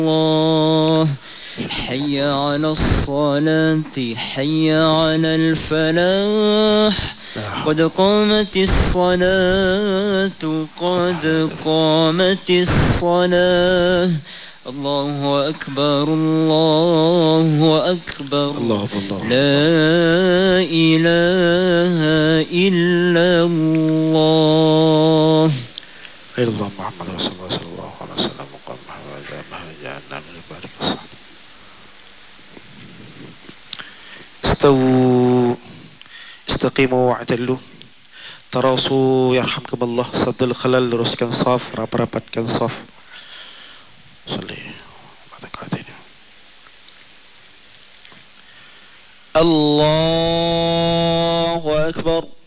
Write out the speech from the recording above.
الله حي على الصلاة حي على الفلاح قد قامت الصلاة قد قامت الصلاة الله أكبر الله أكبر لا إله إلا الله. إلا محمد رسول الله صلى الله عليه وسلم وقال محمد جعلنا من بارك الصلاة. استووا استقيموا واعتدلوا tarasu yarhamkumullah. Saddul khalal, luruskan saf, rapatkan saf. Salli Allahu Akbar.